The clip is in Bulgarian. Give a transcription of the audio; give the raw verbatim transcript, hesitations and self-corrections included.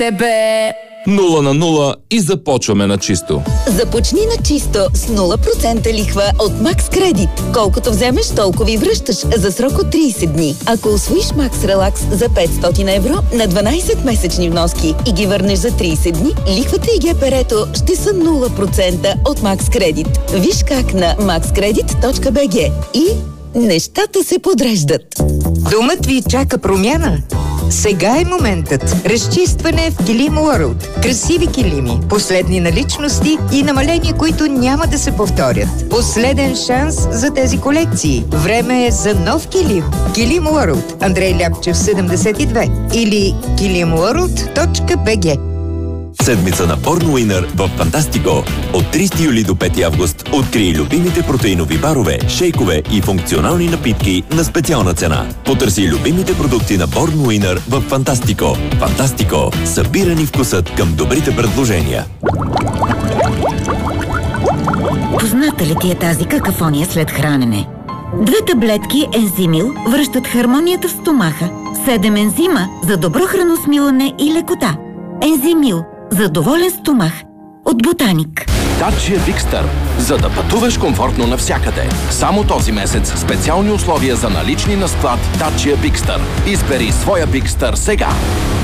Тебе... Нула на нула и започваме на чисто. Започни на чисто с нула процента лихва от Max Credit. Колкото вземеш, толкова и връщаш за срок от трийсет дни. Ако усвоиш Max Relax за петстотин евро на дванайсет месечни вноски и ги върнеш за трийсет дни, лихвата и ГПР-то ще са нула процента от Max Credit. Виж как на макс кредит точка би джи и нещата се подреждат. Домът ви чака промяна? Сега е моментът. Разчистване в Килим World. Красиви килими, последни наличности и намаления, които няма да се повторят. Последен шанс за тези колекции. Време е за нов килим. Килим World. Андрей Ляпчев, седемдесет и две. Или килим ворлд точка би джи. Седмица на Борн Уинър в Фантастико. От трийсети юли до пети август открий любимите протеинови барове, шейкове и функционални напитки на специална цена. Потърси любимите продукти на Борн Уинър в Фантастико. Фантастико. Събирани вкусът към добрите предложения. Позната ли ти е тази какафония след хранене? Две таблетки Ензимил връщат хармонията в стомаха. Седем ензима за добро храносмилане и лекота. Ензимил за доволен стомах от Ботаник. Dacia Bigster. За да пътуваш комфортно навсякъде. Само този месец специални условия за налични на склад Dacia Bigster. Избери своя Bigster сега.